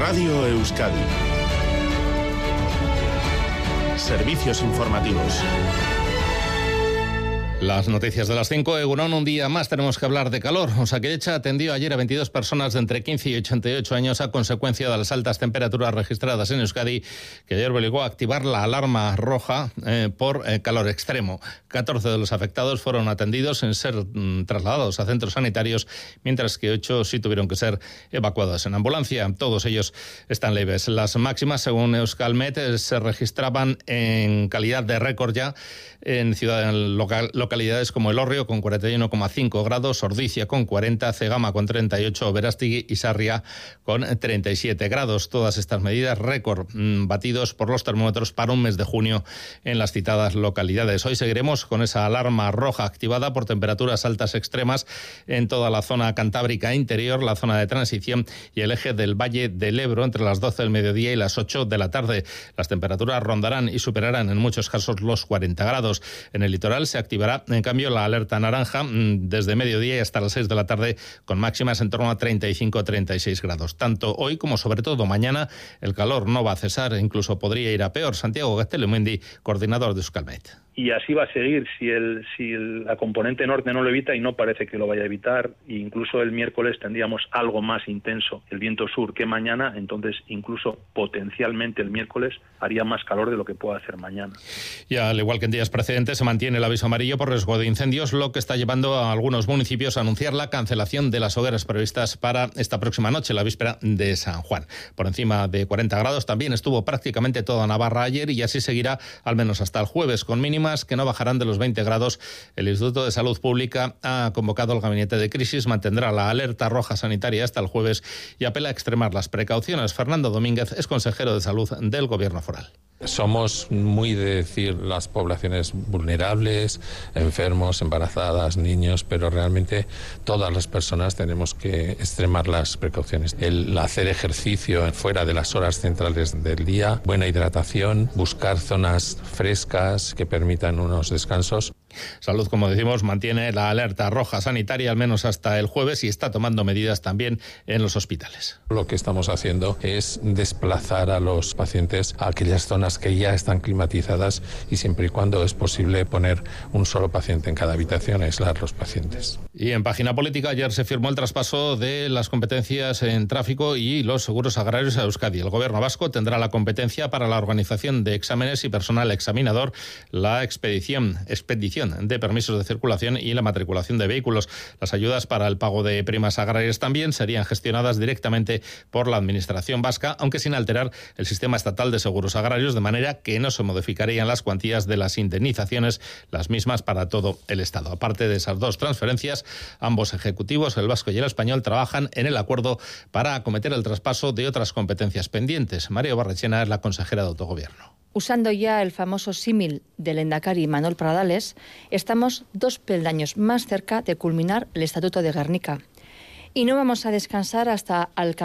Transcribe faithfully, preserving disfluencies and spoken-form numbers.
Radio Euskadi. Servicios informativos. Las noticias de las cinco. Egunon, un día más tenemos que hablar de calor. Osakidetza atendió ayer a veintidós personas de entre quince y ochenta y ocho años a consecuencia de las altas temperaturas registradas en Euskadi, que ayer obligó a activar la alarma roja eh, por eh, calor extremo. catorce de los afectados fueron atendidos en ser mm, trasladados a centros sanitarios, mientras que ocho sí tuvieron que ser evacuados en ambulancia. Todos ellos están leves. Las máximas, según Euskalmet, eh, se registraban en calidad de récord ya en ciudades local, localidades como El Hórreo con cuarenta y uno coma cinco grados, Ordizia con cuarenta, Cegama con treinta y ocho, Berastigi y Sarria con treinta y siete grados. Todas estas medidas récord mmm, batidos por los termómetros para un mes de junio en las citadas localidades. Hoy seguiremos con esa alarma roja activada por temperaturas altas extremas en toda la zona cantábrica interior, la zona de transición y el eje del Valle del Ebro entre las doce del mediodía y las ocho de la tarde. Las temperaturas rondarán y superarán en muchos casos los cuarenta grados. En el litoral se activará, en cambio, la alerta naranja desde mediodía y hasta las seis de la tarde, con máximas en torno a treinta y cinco a treinta y seis grados. Tanto hoy como sobre todo mañana, el calor no va a cesar, incluso podría ir a peor. Santiago Gaztelemundi, coordinador de Euskalmet. Y así va a seguir si el si el, la componente norte no lo evita, y no parece que lo vaya a evitar. E incluso el miércoles tendríamos algo más intenso el viento sur que mañana, entonces incluso potencialmente el miércoles haría más calor de lo que pueda hacer mañana. Y al igual que en días precedentes, se mantiene el aviso amarillo por riesgo de incendios, lo que está llevando a algunos municipios a anunciar la cancelación de las hogueras previstas para esta próxima noche, la víspera de San Juan. Por encima de cuarenta grados también estuvo prácticamente toda Navarra ayer, y así seguirá al menos hasta el jueves, con mínimo que no bajarán de los veinte grados. El Instituto de Salud Pública ha convocado al gabinete de crisis, mantendrá la alerta roja sanitaria hasta el jueves y apela a extremar las precauciones. Fernando Domínguez es consejero de salud del Gobierno foral. Somos muy de decir las poblaciones vulnerables, enfermos, embarazadas, niños, pero realmente todas las personas tenemos que extremar las precauciones. El hacer ejercicio fuera de las horas centrales del día, buena hidratación, buscar zonas frescas que permitan unos descansos. Salud, como decimos, mantiene la alerta roja sanitaria al menos hasta el jueves y está tomando medidas también en los hospitales. Lo que estamos haciendo es desplazar a los pacientes a aquellas zonas que ya están climatizadas, y siempre y cuando es posible poner un solo paciente en cada habitación, aislar los pacientes. Y en página política, ayer se firmó el traspaso de las competencias en tráfico y los seguros agrarios a Euskadi. El Gobierno vasco tendrá la competencia para la organización de exámenes y personal examinador, la expedición, expedición de permisos de circulación y la matriculación de vehículos. Las ayudas para el pago de primas agrarias también serían gestionadas directamente por la Administración vasca, aunque sin alterar el sistema estatal de seguros agrarios, de manera que no se modificarían las cuantías de las indemnizaciones, las mismas para todo el Estado. Aparte de esas dos transferencias, ambos ejecutivos, el vasco y el español, trabajan en el acuerdo para acometer el traspaso de otras competencias pendientes. María Barrechena es la consejera de Autogobierno. Usando ya el famoso símil del Lehendakari Manuel Pradales, estamos dos peldaños más cerca de culminar el Estatuto de Gernika. Y no vamos a descansar hasta alcanzar